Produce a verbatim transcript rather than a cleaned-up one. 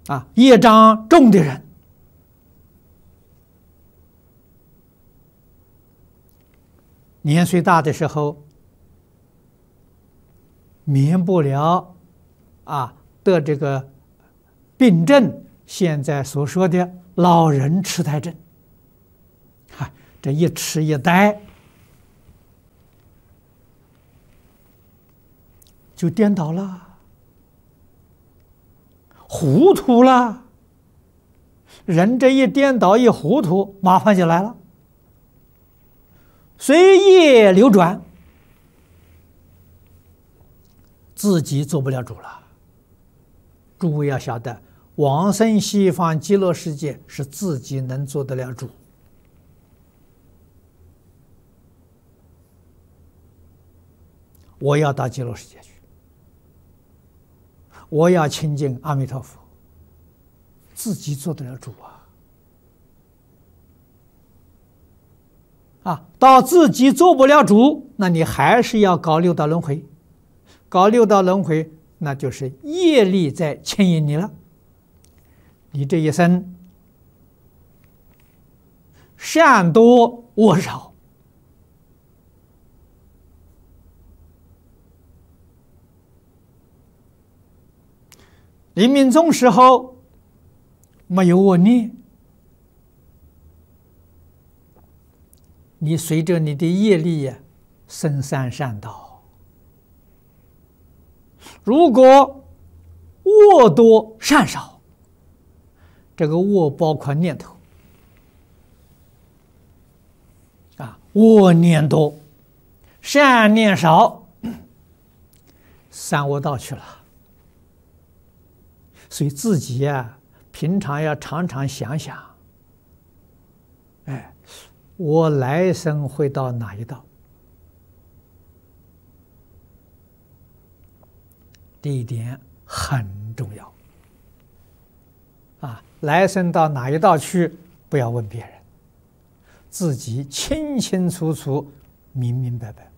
啊，业障重的人，年岁大的时候，免不了啊得这个病症，现在所说的老人痴呆症。啊，这一痴一呆，就颠倒了，糊涂了。人这一颠倒一糊涂，麻烦就来了，随业流转，自己做不了主了。诸位要晓得，往生西方极乐世界是自己能做得了主。我要到极乐世界去，我要亲近阿弥陀佛，自己做得了主啊！啊，到自己做不了主，那你还是要搞六道轮回，搞六道轮回，那就是业力在牵引你了。你这一生善多恶少，临命终时候没有恶念，你随着你的业力呀，生三善道。如果恶多善少，这个恶包括念头啊，恶念多，善念少，三恶道去了。所以自己呀，平常要常常想想，哎，我来生会到哪一道？这一点很重要啊！来生到哪一道去，不要问别人，自己清清楚楚、明明白白。